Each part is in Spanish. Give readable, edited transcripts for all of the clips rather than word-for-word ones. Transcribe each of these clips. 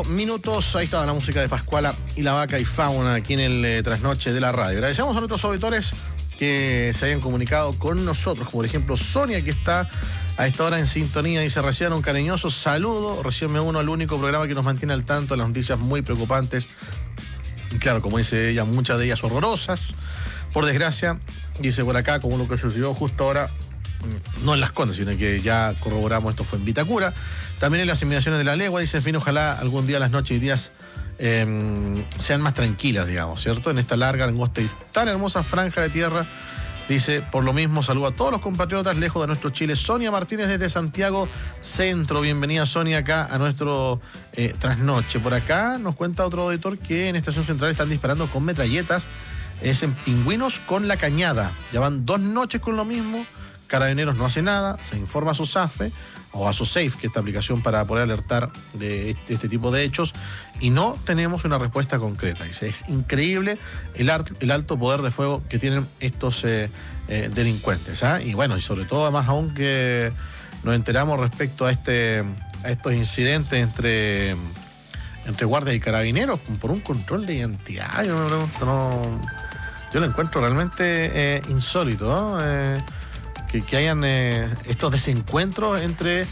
minutos. Ahí estaba la música de Pascuala y la Vaca y Fauna aquí en el Trasnoche de la radio. Agradecemos a nuestros auditores que se hayan comunicado con nosotros, como por ejemplo Sonia, que está a esta hora en sintonía. Dice: recién un cariñoso saludo, recién me uno al único programa que nos mantiene al tanto de las noticias muy preocupantes. Y claro, como dice ella, muchas de ellas horrorosas, por desgracia. Dice por acá, como lo que sucedió justo ahora, no en Las Condes, sino que ya corroboramos, esto fue en Vitacura. También en las inmediaciones de La Legua, dice, en fin, ojalá algún día las noches y días sean más tranquilas, digamos, ¿cierto? En esta larga, angosta y tan hermosa franja de tierra. Dice, por lo mismo, saludo a todos los compatriotas lejos de nuestro Chile. Sonia Martínez desde Santiago Centro. Bienvenida, Sonia, acá a nuestro trasnoche. Por acá nos cuenta otro auditor que en Estación Central están disparando con metralletas. Es en Pingüinos con La Cañada. Ya van 2 noches con lo mismo. Carabineros no hace nada. Se informa a su SAFE o a su SAFE, que es esta aplicación para poder alertar de este tipo de hechos, y no tenemos una respuesta concreta. Dice, es increíble el alto poder de fuego que tienen estos delincuentes, ¿ah? Y bueno, y sobre todo, además, aún que nos enteramos respecto a estos incidentes entre guardias y carabineros por un control de identidad. Yo me pregunto, yo lo encuentro realmente insólito, ¿no? Que hayan estos desencuentros entre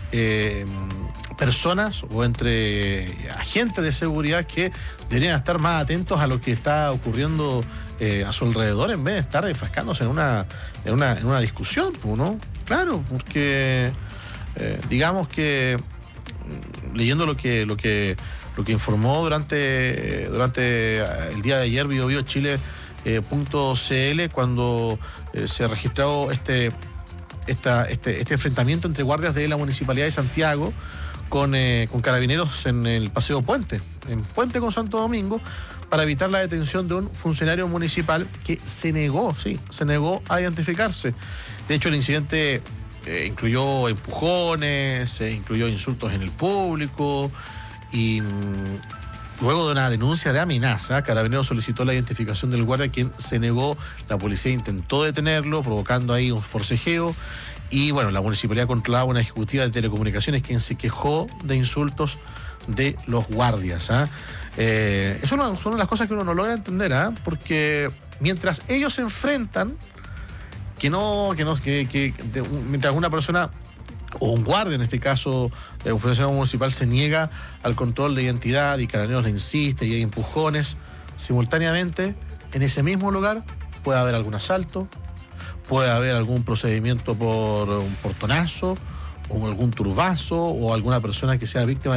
personas o entre agentes de seguridad que deberían estar más atentos a lo que está ocurriendo a su alrededor, en vez de estar enfrascándose en una discusión, ¿no? Claro, porque digamos que leyendo lo que informó durante el día de ayer BioBioChile.cl, cuando se registró este enfrentamiento entre guardias de la Municipalidad de Santiago con carabineros en el Paseo Puente, en Puente con Santo Domingo, para evitar la detención de un funcionario municipal que se negó a identificarse. De hecho, el incidente incluyó empujones, incluyó insultos en el público y luego de una denuncia de amenaza, Carabineros solicitó la identificación del guardia, quien se negó. La policía intentó detenerlo, provocando ahí un forcejeo. Y bueno, la municipalidad controlaba una ejecutiva de telecomunicaciones quien se quejó de insultos de los guardias, ¿ah? Eso son una de las cosas que uno no logra entender, ¿ah? Porque mientras ellos se enfrentan, mientras una persona o un guardia, en este caso un funcionario municipal, se niega al control de identidad y Carabineros le insiste y hay empujones, simultáneamente en ese mismo lugar puede haber algún asalto, puede haber algún procedimiento por un portonazo o algún turbazo o alguna persona que sea víctima